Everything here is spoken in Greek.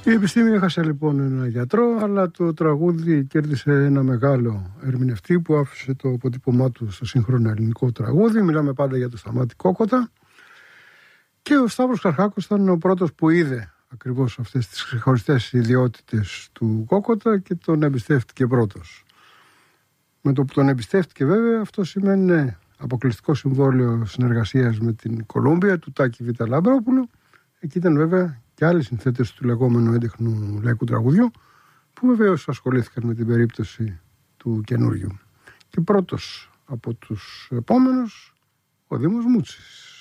Η επιστήμη έχασε λοιπόν ένα γιατρό, αλλά το τραγούδι κέρδισε ένα μεγάλο ερμηνευτή που άφησε το αποτύπωμά του στο σύγχρονο ελληνικό τραγούδι. Μιλάμε πάντα για το Σταμάτη Κόκοτα. Και ο Σταύρος Καρχάκος ήταν ο πρώτος που είδε ακριβώς αυτές τις ξεχωριστές ιδιότητες του Κόκοτα και τον εμπιστεύτηκε πρώτος. Με το που τον εμπιστεύτηκε βέβαια, αυτό σημαίνει αποκλειστικό συμβόλαιο συνεργασίας με την Κολούμπια του Τάκη Β. Λαμπρόπουλου. Εκεί ήταν βέβαια και άλλοι συνθέτες του λεγόμενου έντεχνου λαϊκού τραγουδιού, που βεβαίως ασχολήθηκαν με την περίπτωση του καινούριου. Και πρώτος από τους επόμενους, ο Δήμος Μούτσης.